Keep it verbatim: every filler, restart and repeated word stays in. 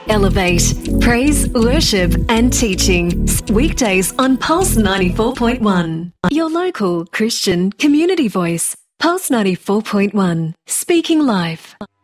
Elevate, praise, worship and teaching. Weekdays on Pulse ninety-four point one. Your local Christian community voice. Pulse ninety-four point one. Speaking life.